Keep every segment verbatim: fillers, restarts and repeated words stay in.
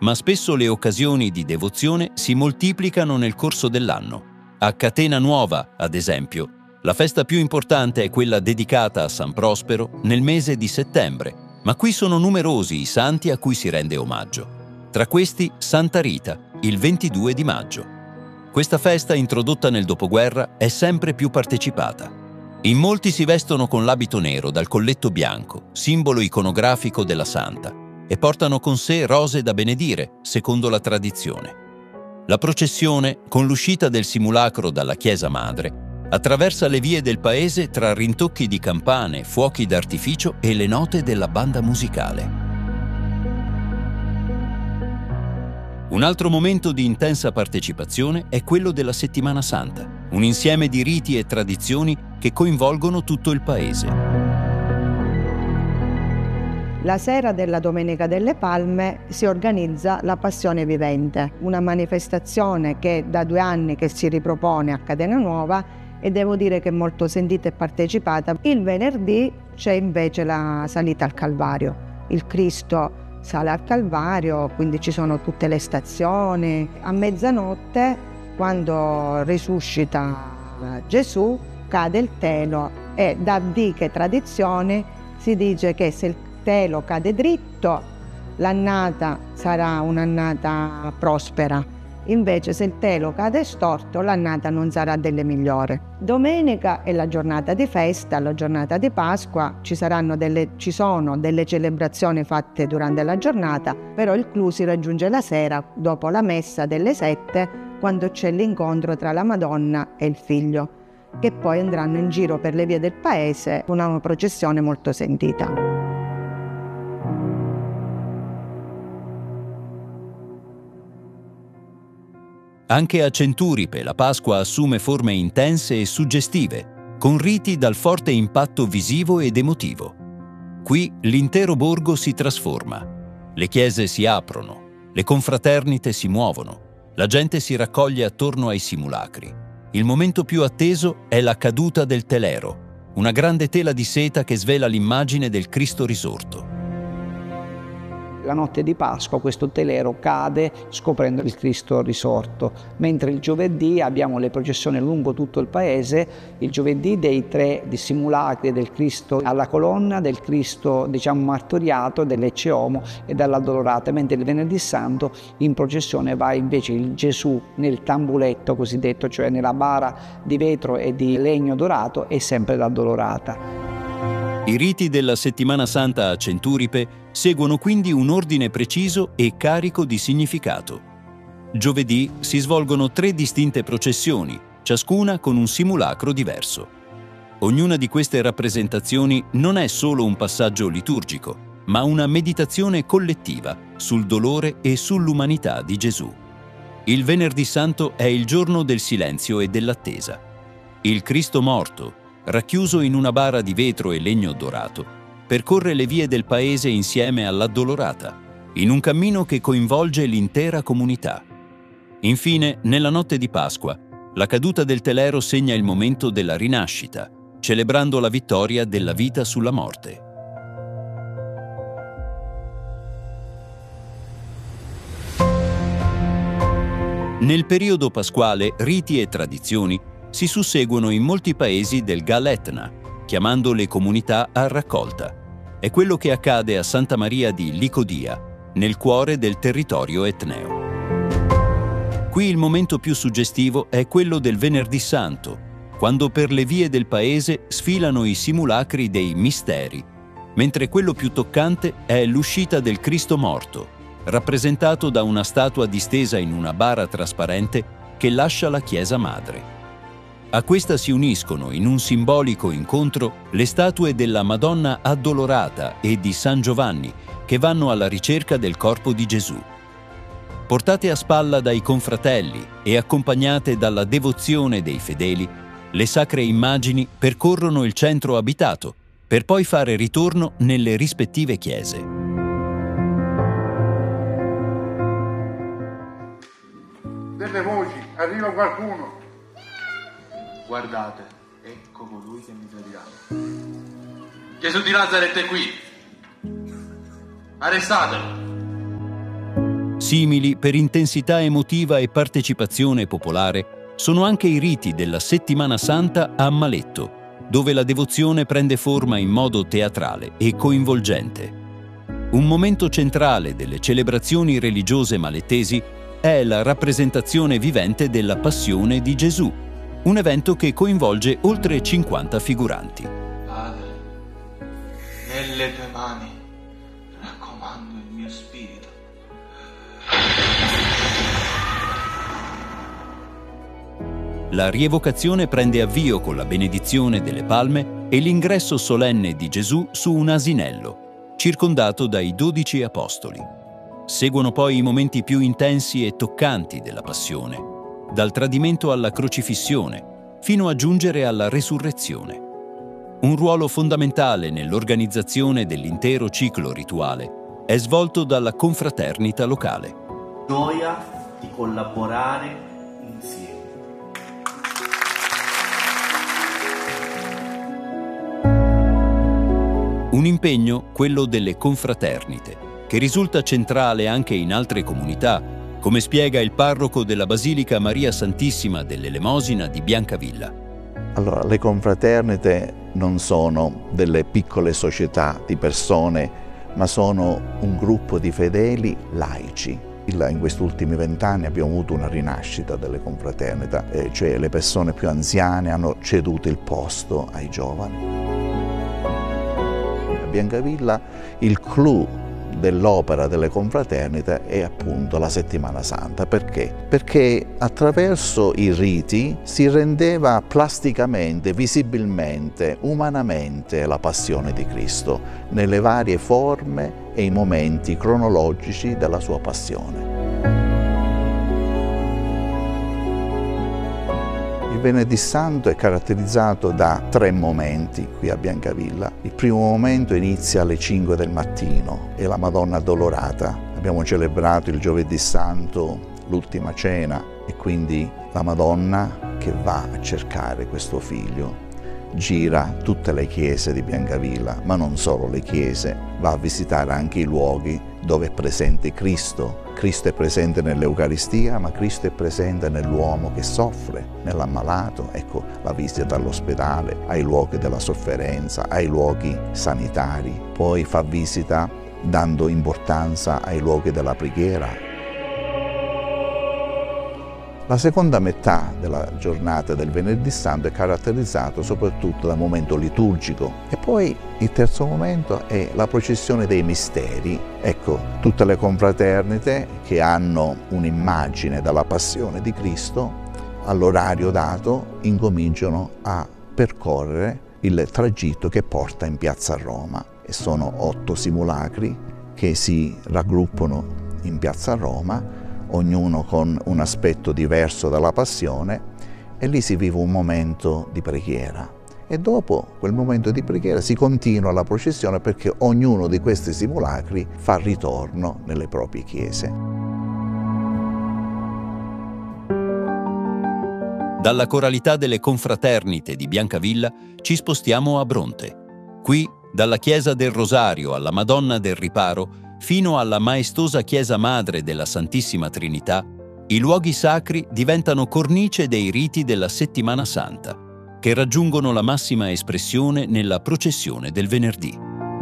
ma spesso le occasioni di devozione si moltiplicano nel corso dell'anno. A Catena Nuova, ad esempio, la festa più importante è quella dedicata a San Prospero nel mese di settembre, ma qui sono numerosi i santi a cui si rende omaggio. Tra questi Santa Rita, il ventidue di maggio. Questa festa, introdotta nel dopoguerra, è sempre più partecipata. In molti si vestono con l'abito nero dal colletto bianco, simbolo iconografico della santa, e portano con sé rose da benedire, secondo la tradizione. La processione, con l'uscita del simulacro dalla chiesa madre, attraversa le vie del paese tra rintocchi di campane, fuochi d'artificio e le note della banda musicale. Un altro momento di intensa partecipazione è quello della Settimana Santa, un insieme di riti e tradizioni che coinvolgono tutto il paese. La sera della Domenica delle Palme si organizza la Passione Vivente, una manifestazione che da due anni che si ripropone a Catena Nuova e devo dire che è molto sentita e partecipata. Il venerdì c'è invece la salita al Calvario. Il Cristo sale al Calvario, quindi ci sono tutte le stazioni. A mezzanotte, quando risuscita Gesù, cade il telo e da antiche tradizioni si dice che se il telo cade dritto, l'annata sarà un'annata prospera. Invece se il telo cade storto, l'annata non sarà delle migliori. Domenica è la giornata di festa, la giornata di Pasqua, ci, saranno delle, ci sono delle celebrazioni fatte durante la giornata, però il clou si raggiunge la sera, dopo la messa delle sette, quando c'è l'incontro tra la Madonna e il Figlio, che poi andranno in giro per le vie del paese, una processione molto sentita. Anche a Centuripe la Pasqua assume forme intense e suggestive, con riti dal forte impatto visivo ed emotivo. Qui l'intero borgo si trasforma, le chiese si aprono, le confraternite si muovono, la gente si raccoglie attorno ai simulacri. Il momento più atteso è la caduta del telero, una grande tela di seta che svela l'immagine del Cristo risorto. La notte di Pasqua questo telero cade scoprendo il Cristo risorto, mentre il giovedì abbiamo le processioni lungo tutto il paese, il giovedì dei tre simulacri del Cristo alla colonna, del Cristo diciamo martoriato, dell'Ecce Homo e dall'Addolorata, mentre il venerdì santo in processione va invece il Gesù nel tambuletto cosiddetto, cioè nella bara di vetro e di legno dorato e sempre l'Addolorata. I riti della Settimana Santa a Centuripe seguono quindi un ordine preciso e carico di significato. Giovedì si svolgono tre distinte processioni, ciascuna con un simulacro diverso. Ognuna di queste rappresentazioni non è solo un passaggio liturgico, ma una meditazione collettiva sul dolore e sull'umanità di Gesù. Il Venerdì Santo è il giorno del silenzio e dell'attesa. Il Cristo morto, racchiuso in una bara di vetro e legno dorato, percorre le vie del paese insieme all'Addolorata, in un cammino che coinvolge l'intera comunità. Infine, nella notte di Pasqua, la caduta del telero segna il momento della rinascita, celebrando la vittoria della vita sulla morte. Nel periodo pasquale, riti e tradizioni si susseguono in molti paesi del Gal Etna, chiamando le comunità a raccolta. È quello che accade a Santa Maria di Licodia, nel cuore del territorio etneo. Qui il momento più suggestivo è quello del Venerdì Santo, quando per le vie del paese sfilano i simulacri dei misteri, mentre quello più toccante è l'uscita del Cristo morto, rappresentato da una statua distesa in una bara trasparente che lascia la chiesa madre. A questa si uniscono, in un simbolico incontro, le statue della Madonna Addolorata e di San Giovanni, che vanno alla ricerca del corpo di Gesù. Portate a spalla dai confratelli e accompagnate dalla devozione dei fedeli, le sacre immagini percorrono il centro abitato, per poi fare ritorno nelle rispettive chiese. Delle voci, arriva qualcuno. Guardate, ecco colui che mi tradirà. Gesù di Nazaret è qui. Arrestatelo. Simili per intensità emotiva e partecipazione popolare sono anche i riti della Settimana Santa a Maletto, dove la devozione prende forma in modo teatrale e coinvolgente. Un momento centrale delle celebrazioni religiose malettesi è la rappresentazione vivente della Passione di Gesù, un evento che coinvolge oltre cinquanta figuranti. Padre, nelle tue mani raccomando il mio spirito. La rievocazione prende avvio con la benedizione delle palme e l'ingresso solenne di Gesù su un asinello, circondato dai dodici apostoli. Seguono poi i momenti più intensi e toccanti della Passione, dal tradimento alla crocifissione, fino a giungere alla resurrezione. Un ruolo fondamentale nell'organizzazione dell'intero ciclo rituale è svolto dalla confraternita locale. Gioia di collaborare insieme. Un impegno, quello delle confraternite, che risulta centrale anche in altre comunità, come spiega il parroco della Basilica Maria Santissima dell'Elemosina di Biancavilla. Allora, le confraternite non sono delle piccole società di persone, ma sono un gruppo di fedeli laici. In questi ultimi vent'anni abbiamo avuto una rinascita delle confraternite, eh, cioè le persone più anziane hanno ceduto il posto ai giovani. A Biancavilla il clou dell'opera delle confraternite è appunto la Settimana Santa. Perché? Perché attraverso i riti si rendeva plasticamente, visibilmente, umanamente la passione di Cristo nelle varie forme e i momenti cronologici della sua passione. Il Venerdì Santo è caratterizzato da tre momenti qui a Biancavilla. Il primo momento inizia alle cinque del mattino, è la Madonna Addolorata. Abbiamo celebrato il Giovedì Santo, l'ultima cena, e quindi la Madonna che va a cercare questo figlio. Gira tutte le chiese di Biancavilla, ma non solo le chiese, va a visitare anche i luoghi dove è presente Cristo. Cristo è presente nell'Eucaristia, ma Cristo è presente nell'uomo che soffre, nell'ammalato. Ecco, la visita all'ospedale, ai luoghi della sofferenza, ai luoghi sanitari. Poi fa visita dando importanza ai luoghi della preghiera. La seconda metà della giornata del Venerdì Santo è caratterizzato soprattutto dal momento liturgico, e poi il terzo momento è la processione dei misteri. Ecco, tutte le confraternite che hanno un'immagine della passione di Cristo all'orario dato incominciano a percorrere il tragitto che porta in piazza Roma, e sono otto simulacri che si raggruppano in piazza Roma, ognuno con un aspetto diverso della passione, e lì si vive un momento di preghiera. E dopo quel momento di preghiera si continua la processione, perché ognuno di questi simulacri fa ritorno nelle proprie chiese. Dalla coralità delle confraternite di Biancavilla ci spostiamo a Bronte. Qui, dalla Chiesa del Rosario alla Madonna del Riparo, fino alla maestosa Chiesa Madre della Santissima Trinità, i luoghi sacri diventano cornice dei riti della Settimana Santa, che raggiungono la massima espressione nella processione del venerdì.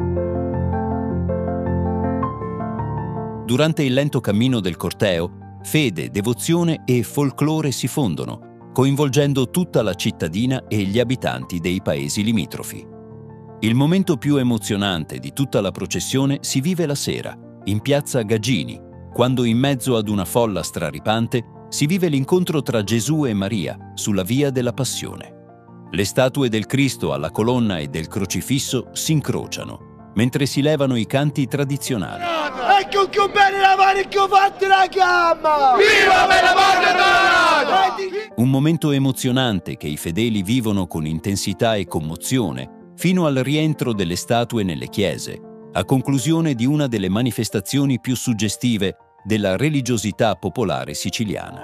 Durante il lento cammino del corteo, fede, devozione e folklore si fondono, coinvolgendo tutta la cittadina e gli abitanti dei paesi limitrofi. Il momento più emozionante di tutta la processione si vive la sera, in piazza Gagini, quando in mezzo ad una folla straripante si vive l'incontro tra Gesù e Maria sulla via della Passione. Le statue del Cristo alla colonna e del crocifisso si incrociano, mentre si levano i canti tradizionali. Ecco che bene la mano che ho fatto la gamba! Viva per la Madonna! Un momento emozionante che i fedeli vivono con intensità e commozione, fino al rientro delle statue nelle chiese, a conclusione di una delle manifestazioni più suggestive della religiosità popolare siciliana.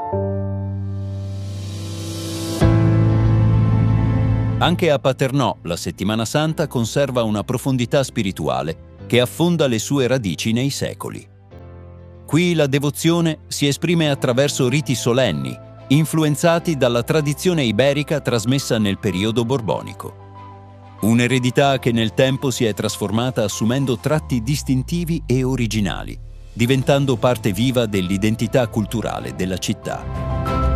Anche a Paternò la Settimana Santa conserva una profondità spirituale che affonda le sue radici nei secoli. Qui la devozione si esprime attraverso riti solenni, influenzati dalla tradizione iberica trasmessa nel periodo borbonico. Un'eredità che nel tempo si è trasformata assumendo tratti distintivi e originali, diventando parte viva dell'identità culturale della città.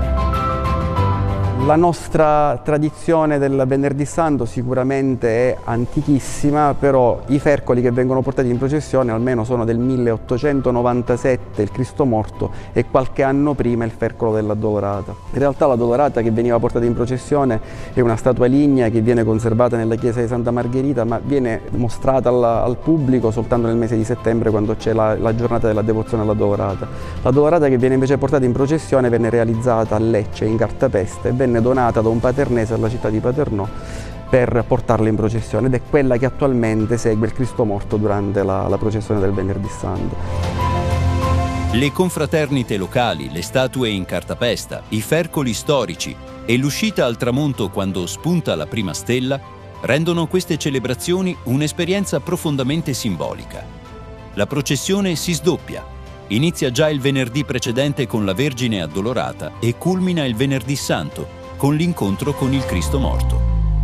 La nostra tradizione del Venerdì Santo sicuramente è antichissima, però i fercoli che vengono portati in processione almeno sono del milleottocentonovantasette, il Cristo morto, e qualche anno prima il fercolo dell'Addolorata. In realtà l'Addolorata che veniva portata in processione è una statua lignea che viene conservata nella chiesa di Santa Margherita, ma viene mostrata al, al pubblico soltanto nel mese di settembre, quando c'è la, la giornata della devozione all'Addolorata. L'Addolorata che viene invece portata in processione venne realizzata a Lecce, in cartapesta, e venne donata da un paternese alla città di Paternò per portarla in processione, ed è quella che attualmente segue il Cristo morto durante la, la processione del Venerdì Santo. Le confraternite locali, le statue in cartapesta, i fercoli storici e l'uscita al tramonto quando spunta la prima stella rendono queste celebrazioni un'esperienza profondamente simbolica. La processione si sdoppia. Inizia già il venerdì precedente con la Vergine Addolorata e culmina il Venerdì Santo con l'incontro con il Cristo morto.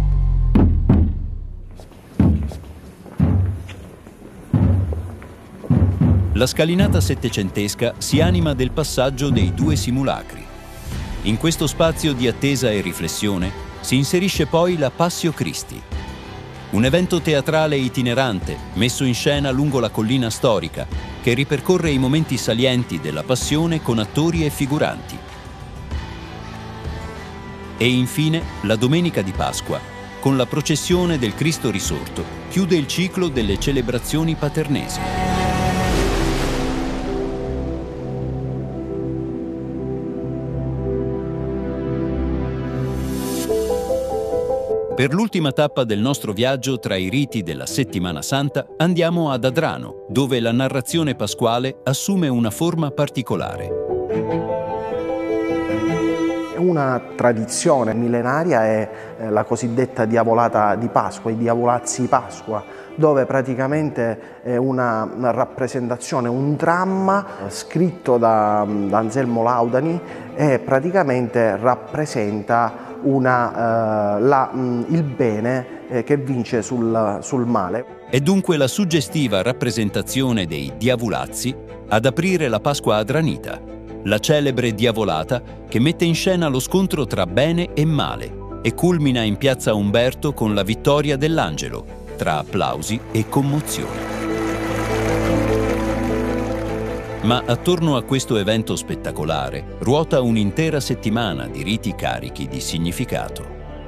La scalinata settecentesca si anima del passaggio dei due simulacri. In questo spazio di attesa e riflessione si inserisce poi la Passio Christi, un evento teatrale itinerante messo in scena lungo la collina storica che ripercorre i momenti salienti della Passione con attori e figuranti. E infine la Domenica di Pasqua, con la processione del Cristo risorto, chiude il ciclo delle celebrazioni paternesi. Per l'ultima tappa del nostro viaggio tra i riti della Settimana Santa andiamo ad Adrano, dove la narrazione pasquale assume una forma particolare. Una tradizione millenaria è la cosiddetta diavolata di Pasqua, i diavolazzi di Pasqua, dove praticamente è una, una rappresentazione, un dramma scritto da, da Anselmo Laudani, e praticamente rappresenta una, uh, la, mh, il bene eh, che vince sul, sul male. È dunque la suggestiva rappresentazione dei diavolazzi ad aprire la Pasqua adranita, la celebre diavolata che mette in scena lo scontro tra bene e male e culmina in piazza Umberto con la vittoria dell'angelo, tra applausi e commozione. Ma attorno a questo evento spettacolare ruota un'intera settimana di riti carichi di significato.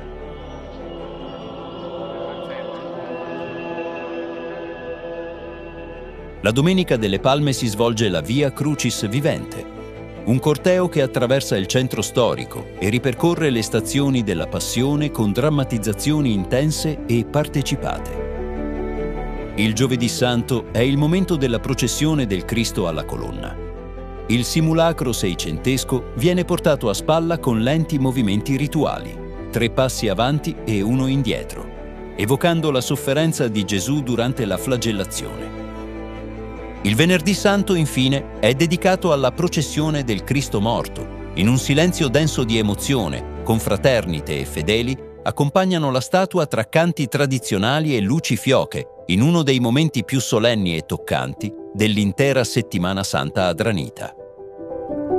La Domenica delle Palme si svolge la Via Crucis Vivente, un corteo che attraversa il centro storico e ripercorre le stazioni della Passione con drammatizzazioni intense e partecipate. Il Giovedì Santo è il momento della processione del Cristo alla colonna. Il simulacro seicentesco viene portato a spalla con lenti movimenti rituali, tre passi avanti e uno indietro, evocando la sofferenza di Gesù durante la flagellazione. Il Venerdì Santo, infine, è dedicato alla processione del Cristo morto. In un silenzio denso di emozione, confraternite e fedeli accompagnano la statua tra canti tradizionali e luci fioche, in uno dei momenti più solenni e toccanti dell'intera Settimana Santa adranita.